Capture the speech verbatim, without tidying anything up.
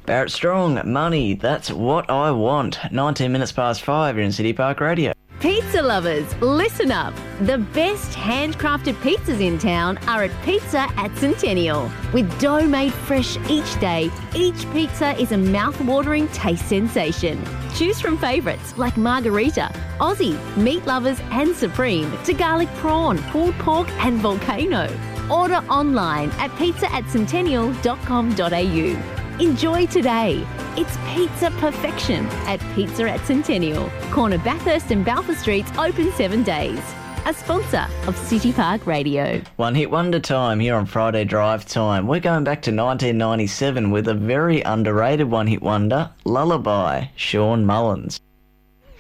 Barrett Strong, Money, that's what I want. nineteen minutes past five here in City Park Radio. Pizza lovers, listen up. The best handcrafted pizzas in town are at Pizza at Centennial. With dough made fresh each day, each pizza is a mouth-watering taste sensation. Choose from favourites like Margarita, Aussie, Meat Lovers and Supreme, to garlic prawn, pulled pork and volcano. Order online at pizza at centennial dot com dot a u. Enjoy today. It's pizza perfection at Pizza at Centennial. Corner Bathurst and Balfour Streets open seven days. A sponsor of City Park Radio. One hit wonder time here on Friday Drive Time. We're going back to nineteen ninety-seven with a very underrated one hit wonder, Lullaby, Sean Mullins.